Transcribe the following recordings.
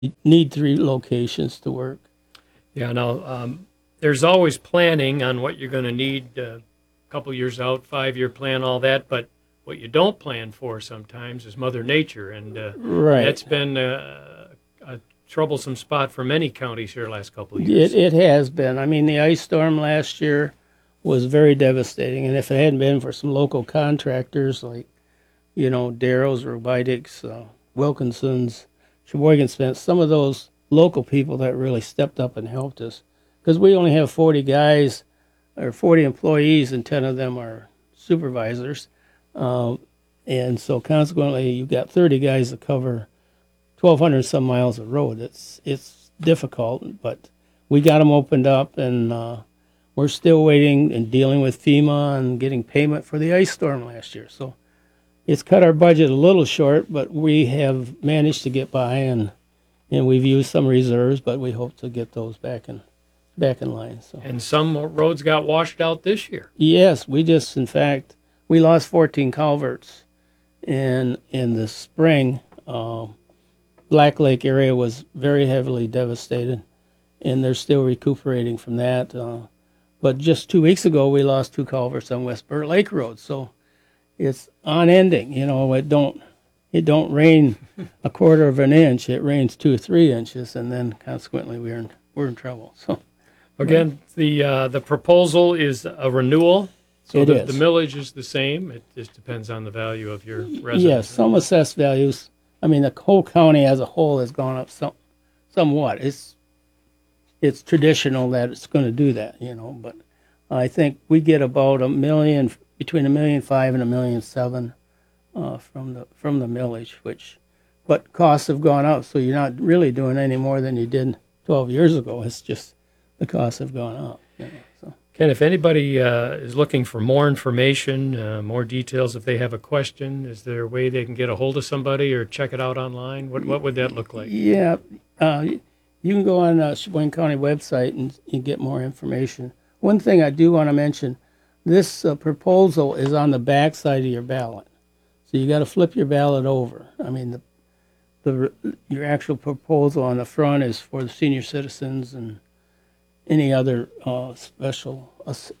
You need 3 locations to work. Yeah, now, there's always planning on what you're going to need a couple years out, 5-year plan, all that, but what you don't plan for sometimes is Mother Nature, and Right. that's been a troublesome spot for many counties here the last couple of It, years. it has been. I mean, the ice storm last year was very devastating, and if it hadn't been for some local contractors like, Darrow's, Robidics, Wilkinson's, Sheboygan Spence, some of those local people that really stepped up and helped us, because we only have 40 guys or 40 employees, and 10 of them are supervisors. Um, and so consequently, you've got 30 guys to cover 1,200 some miles of road. It's difficult, but we got them opened up, and we're still waiting and dealing with FEMA and getting payment for the ice storm last year. So it's cut our budget a little short, but we have managed to get by, and we've used some reserves, but we hope to get those back in line. So And some roads got washed out this year. yes, in fact, we lost 14 culverts, and in the spring, Black Lake area was very heavily devastated, and they're still recuperating from that. But just 2 weeks ago, we lost 2 culverts on West Burt Lake Road, so it's unending. It don't rain a quarter of an inch; it rains 2 or 3 inches, and then consequently we're in trouble. So Again, the proposal is a renewal, so It the is. millage is the same. It just depends on the value of your residence. yes, some assessed values. I mean, the whole county as a whole has gone up somewhat. It's traditional that it's going to do that, but I think we get about between $1,500,000 and $1,700,000 from the millage, but costs have gone up, so you're not really doing any more than you did 12 years ago. It's just the costs have gone up. So. Ken, if anybody is looking for more information, more details, if they have a question, is there a way they can get a hold of somebody or check it out online? What would that look like? Yeah, you can go on Sheboygan County website and get more information. One thing I do want to mention, this proposal is on the back side of your ballot. So you got to flip your ballot over. I mean, your actual proposal on the front is for the senior citizens and any other special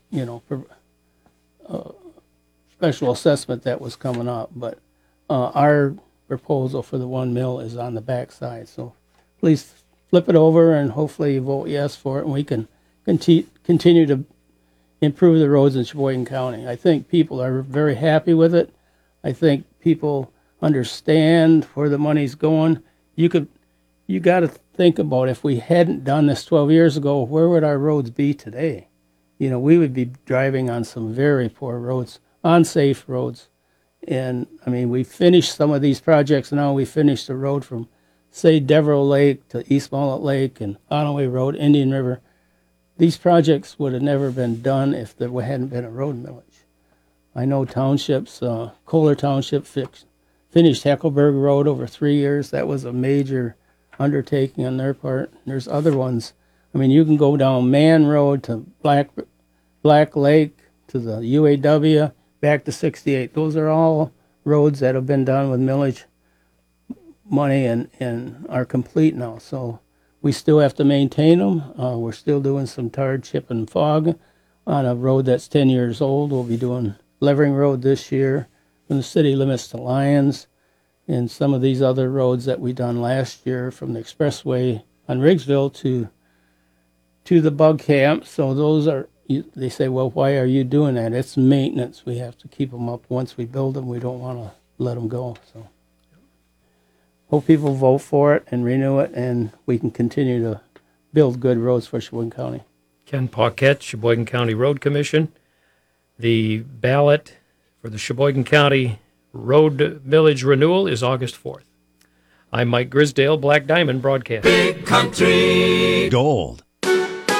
assessment that was coming up. But our proposal for the 1 mil is on the back side. So please flip it over and hopefully you vote yes for it, and we can continue to improve the roads in Sheboygan County. I think people are very happy with it. I think people understand where the money's going. You got to think about, if we hadn't done this 12 years ago, where would our roads be today? We would be driving on some very poor roads, unsafe roads. And I mean, we finished some of these projects now. We finished the road from, say, Devereaux Lake to East Mullet Lake and Onaway Road, Indian River. These projects would have never been done if there hadn't been a road millage. I know townships, Kohler Township finished Heckleberg Road over 3 years. That was a major undertaking on their part. There's other ones. I mean, you can go down Man Road to Black Lake to the UAW, back to 68. Those are all roads that have been done with millage money and are complete now. So we still have to maintain them. We're still doing some tar, chip, and fog on a road that's 10 years old. We'll be doing Levering Road this year from the city limits to Lyons, and some of these other roads that we done last year from the expressway on Riggsville to the bug camp. So those are, they say, well, why are you doing that? It's maintenance. We have to keep them up. Once we build them, we don't want to let them go. So hope people vote for it and renew it, and we can continue to build good roads for Sheboygan County. Ken Paquette, Sheboygan County Road Commission. The ballot for the Sheboygan County Road Millage Renewal is August 4th. I'm Mike Grisdale, Black Diamond Broadcasting. Big Country Gold.